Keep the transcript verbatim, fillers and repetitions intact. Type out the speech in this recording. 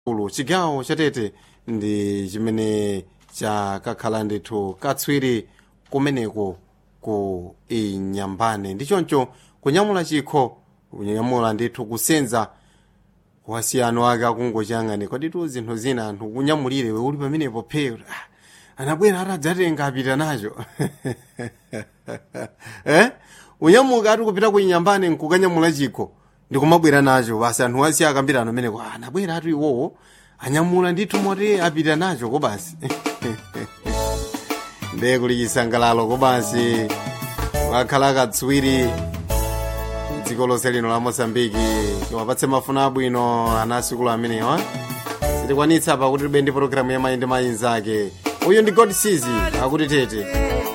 ulu chigawo chatete ndi chimene chakakhala ndithu katswiri kumeneko ku inyambane ndi choncho kunyamula chikho kunyamula ndithu kusenza wasiyano wake akungochangani kwaditu zinthu zina anthu kunyamulire we uli pamenepo phero anabwera atadzatenga apita nacho eh unyamuka ati kupita ku inyambane nkukanyamula chikho ndikumabwera nacho basi anthu wasiya akambirano ameneko anabwera ati iwowo anyamula ndithu moti apita nacho ko basi ndiye kuli chisangalalo ko basi wakhala katswiri dziko lonse lino la Mozambiki tiwapatse mafuno abwino anasikulu amenewa sitikwanitsa pakuti tibe ndi programu ya mayi ndi mayi nzake uyu ndi God Sizi akuti tete